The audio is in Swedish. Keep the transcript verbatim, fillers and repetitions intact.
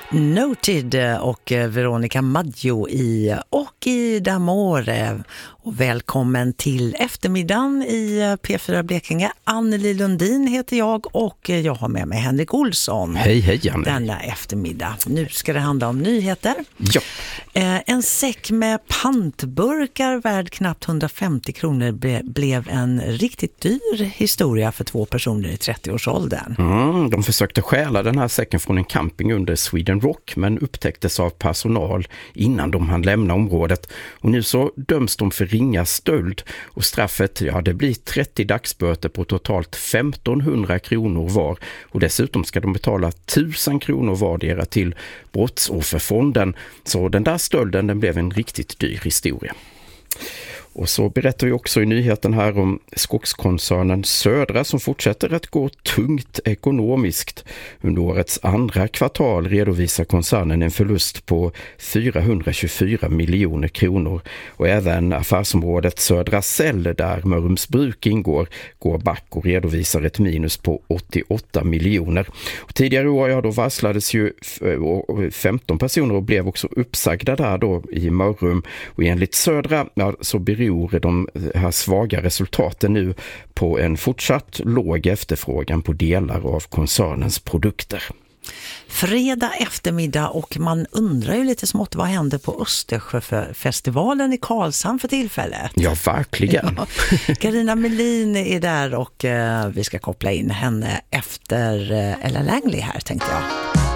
Noted och Veronica Maggio i och i D'Amore. Och välkommen till eftermiddagen i P fyra Blekinge. Anneli Lundin heter jag och jag har med mig Henrik Olsson. Hej, hej Anneli. Denna eftermiddag. Nu ska det handla om nyheter. Ja. Eh, en säck med pantburkar värd knappt hundrafemtio kronor ble, blev en riktigt dyr historia för två personer i trettioårsåldern. Mm, de försökte stjäla den här säcken från en camping under Sweden Rock men upptäcktes av personal innan de hann lämna området. Och nu så döms de för ringa stöld och straffet, ja det blir trettio dagsböter på totalt femtonhundra kronor var. Och dessutom ska de betala tusen kronor vardera till brottsofferfonden. Så den där stölden den blev en riktigt dyr historia. Och så berättar vi också i nyheten här om skogskoncernen Södra som fortsätter att gå tungt ekonomiskt. Under årets andra kvartal redovisar koncernen en förlust på fyrahundratjugofyra miljoner kronor. Och även affärsområdet Södra Cell där Mörrumsbruk ingår går back och redovisar ett minus på åttioåtta miljoner. Och tidigare år ja, då varslades ju femton personer och blev också uppsagda där då i Mörrum. Och enligt Södra ja, så beror de här svaga resultaten nu på en fortsatt låg efterfrågan på delar av koncernens produkter. Fredag eftermiddag och man undrar ju lite smått vad händer på Östersjöfestivalen i Karlshamn för tillfället. Ja, verkligen. Carina Melin är där och uh, vi ska koppla in henne efter uh, Ella Langley här tänkte jag.